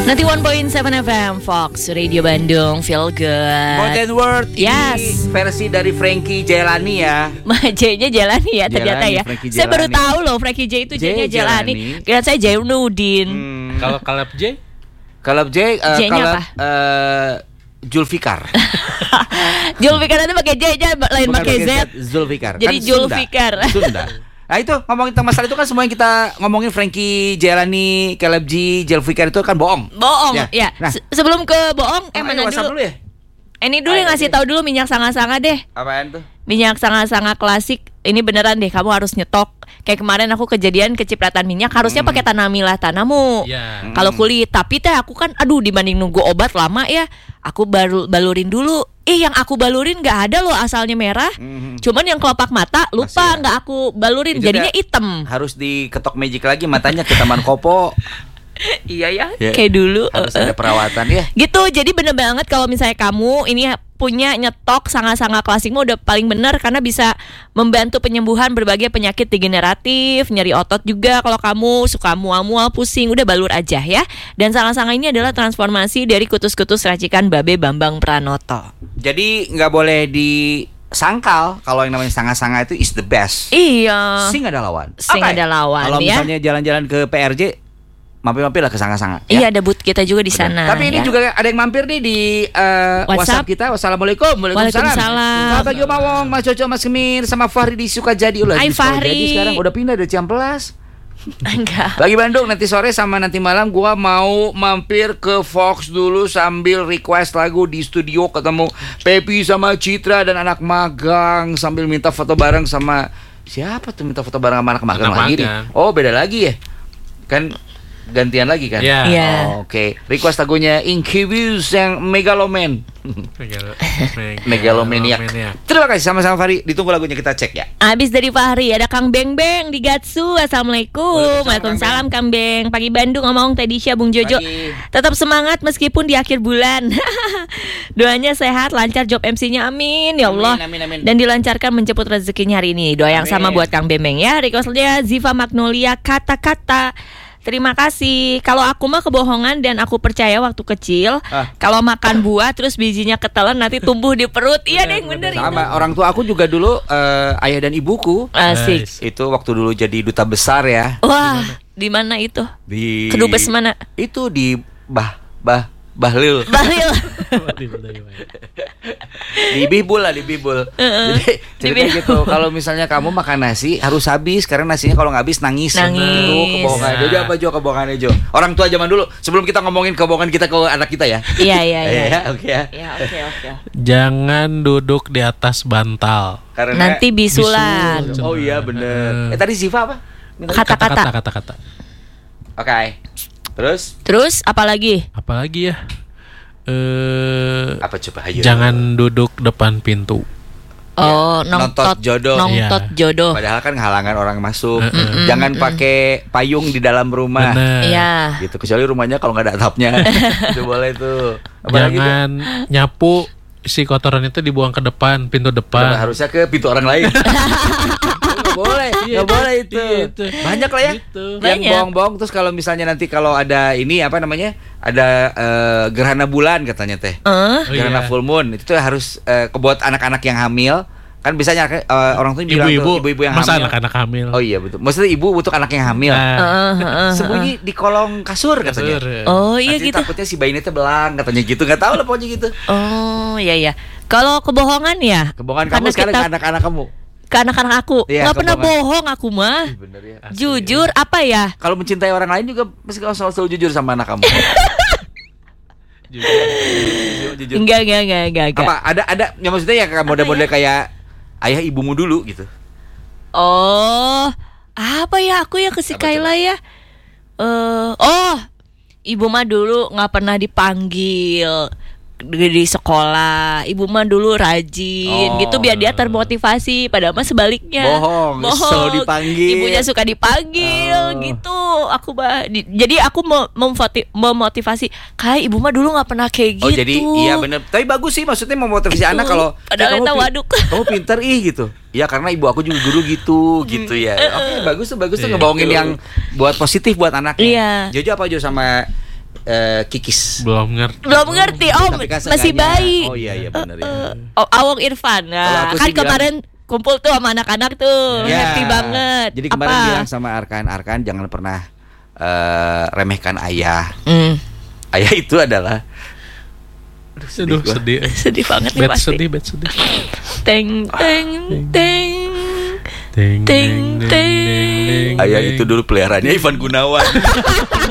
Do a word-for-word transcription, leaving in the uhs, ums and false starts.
ninety-one point seven F M Fox Radio Bandung, feel good. Modern World Yes. ini versi dari Frankie Jelani ya. J-nya Jelani ya ternyata Jelani, ya. Frankie Saya baru Jelani. tahu loh Frankie J itu J J-nya Jelani. Jelani. Kira saya Jainuddin. Hmm. Kalau Kaleb J? Kaleb J, uh, J-nya Kaleb apa? uh, Julfikar. Julfikar itu pakai J-nya lain Bukan pakai Z. Zulfikar. Jadi Kan Julfikar. Sunda. Sunda. Nah itu ngomongin tentang masalah itu kan semuanya kita ngomongin Frankie Jelani, Kaleb J, Julfikar itu kan bohong. Bohong Ya. ya. Nah. Se- Sebelum ke bohong, eh Oh, mana ayo WhatsApp dulu? dulu ya? Ini dulu yang Ayo, ngasih ayo. tahu dulu minyak sanga-sanga deh. Apaan tuh? Minyak sanga-sanga klasik. Ini beneran deh, kamu harus nyetok. Kayak kemarin aku kejadian kecipratan minyak, harusnya pakai Tanamilah Tanamu. Ya. Kalau kulit, tapi teh aku kan aduh dibanding nunggu obat lama ya, aku baru balurin dulu. Eh yang aku balurin nggak ada loh asalnya merah. Mhm. Cuman yang kelopak mata lupa Masih ya? nggak aku balurin, Itu jadinya dia hitam. Harus diketok magic lagi matanya ke Taman Kopo. Iya ya, Ya. kayak dulu. Harus uh-uh. ada perawatan ya. Gitu, jadi bener banget kalau misalnya kamu ini punya nyetok sanga-sanga klasikmu udah paling bener karena bisa membantu penyembuhan berbagai penyakit degeneratif, nyeri otot juga kalau kamu suka mual-mual, pusing, udah balur aja ya. Dan sanga-sanga ini adalah transformasi dari kutus-kutus racikan Babe Bambang Pranoto. Jadi nggak boleh disangkal kalau yang namanya sanga-sanga itu is the best. Iya. Sing ada lawan. Sing Oke. ada lawan, Kalau ya. misalnya jalan-jalan ke P R J, mampir-mampir lah ke sanga-sanga. Iya, ada booth kita juga di sana. Tapi ini ya. juga ada yang mampir nih di uh, WhatsApp. WhatsApp kita. Wassalamualaikum. Waalaikumsalam. Selamat pagi Om Awong, Mas Coco, Mas Kemir, sama Fahri di Sukajadi. Ulah Hai, di Sukajadi Fahri. sekarang udah pindah dari Ciamplas. Enggak. Lagi Bandung, nanti sore sama nanti malam gua mau mampir ke Fox dulu sambil request lagu di studio, ketemu Pepi sama Citra dan anak magang, sambil minta foto bareng sama siapa tuh, minta foto bareng sama anak magang Anak lagi nih. magang. Oh, beda lagi ya. Kan gantian lagi kan? Iya. Iya. Oh, Oke, request lagunya Incubus yang Megaloman. Megalomaniac. Terima kasih sama-sama Fahri. Ditunggu lagunya, kita cek ya. Abis dari Fahri ada Kang Beng Beng di Gatsu. Assalamualaikum. Waalaikumsalam, Waalaikumsalam Kang Beng. Pagi Bandung, ngomong Tedisha, Bung Jojo. Pagi. Tetap semangat meskipun di akhir bulan. Doanya sehat, lancar job M C-nya, amin ya Allah. Amin, amin, amin. Dan dilancarkan menjemput rezekinya hari ini. Doa yang Amin. sama buat Kang Beng Beng ya. Requestnya Ziva Magnolia, kata-kata. Terima kasih. Kalau aku mah kebohongan dan aku percaya waktu kecil, Ah. kalau makan buah terus bijinya ketelan nanti tumbuh di perut. Iya deh, bener itu. Sama orang tua aku juga dulu, eh, ayah dan ibuku Asik. Nice. itu waktu dulu jadi duta besar ya. Wah, di mana itu? Di Kedubes mana? Itu di Bah Bah Bahlil. Bahlil. Di Bibul lah, di Bibul. Jadi ceritanya Bibul. gitu, kalau misalnya kamu makan nasi harus habis, karena nasinya kalau nggak habis nangis. Nangis. Itu kebohongan. Nah. Jadi apa Jo kebohongannya Jo? Orang tua zaman dulu, sebelum kita ngomongin kebohongan kita ke anak kita ya. Iya, iya, iya. Ya, oke ya. Ya, oke, oke. Jangan duduk di atas bantal. Karena Nanti bisulan. Bisul. Oh iya bener. Eh tadi Ziva apa? Minta- Kata-kata. Kata-kata. Oke. Terus Terus apa lagi? Apalagi ya? Eh, apa coba ayo. jangan duduk depan pintu. Oh, Ya, nontot nongtot jodoh. Nongtot Iya. jodoh. Padahal kan halangan orang masuk. Mm-mm. Jangan pakai payung di dalam rumah. Bener. Iya. Gitu, kecuali rumahnya kalau nggak ada atapnya. Itu boleh tuh. Apalagi tuh? Jangan nyapu si kotoran itu dibuang ke depan, pintu Kenapa depan. harusnya ke pintu orang lain. Nggak boleh, Iya, nggak boleh itu. iya, itu. Banyak lah ya. Gitu. Yang Banyak. bohong-bohong. Terus kalau misalnya nanti kalau ada ini apa namanya, ada eh, gerhana bulan katanya teh, Eh, Oh, gerhana iya. full moon itu tuh harus eh, kebuat anak-anak yang hamil. Kan biasanya eh, orang tuh bilang Ibu-ibu, tuh, ibu-ibu yang masa hamil. anak-anak hamil. Oh iya betul. Maksudnya ibu untuk anak yang hamil. Nah, eh, eh, eh, Sembunyi di kolong kasur katanya. kasur. Oh iya Nanti gitu. takutnya si bayinya teh belang katanya gitu. Nggak tahu lah pokoknya gitu. Oh iya iya. Kalau kebohongan ya? Kebohongan Karena kamu sekarang kita- ke anak-anak kamu. Ke anak-anak aku Iya, nggak pernah kebohongan. bohong aku mah. Ih, bener ya. Asli. Jujur apa ya? Kalau mencintai orang lain juga mesti kamu selalu, selalu jujur sama anak kamu. Jujur. jujur, jujur. Enggak enggak enggak enggak. enggak. Apa ada ada ya maksudnya ya kayak model-model kayak ayah ibumu dulu gitu. Oh, apa ya aku ya ke si Apa Kayla ya? Eh, oh, ibu mah dulu nggak pernah dipanggil di, di sekolah. Ibu mah dulu rajin Oh. gitu biar dia termotivasi. Padahal mah sebaliknya. Bohong, selalu dipanggil. Ibunya suka dipanggil Oh. gitu. Aku bah, di- jadi aku mau memvoti- memotivasi. Kayak ibu mah dulu nggak pernah kayak Oh gitu. jadi iya bener. Tapi bagus sih maksudnya memotivasi Itu. anak kalau Padahal "Eh, kita pi- waduk." kamu pinter ih gitu. Ya karena ibu aku juga guru gitu gitu ya. Oke bagus tuh bagus tuh Iya. ngebohongin yang buat positif buat anaknya. Iya. Jojo apa Jo sama eh, kikis. Belum ngerti. Belum ngerti Om, Tapi kan masih seenggaknya- bayi. Oh iya iya benar ya. Uh, oh, Awong Irfan. Kalau Nah, aku kan sih bilang- kemarin kumpul tuh sama anak-anak tuh, Ya. happy banget. Jadi kemarin Apa? bilang sama Arkan-Arkan jangan pernah eh, remehkan ayah. Hmm. Ayah itu adalah Aduh, gua. sedih. Sedih banget nih Bad pasti. sedih, bad sedih. Teng teng teng. Ting, Ting, ting. ting, ayah itu dulu peliharaannya Ivan Gunawan.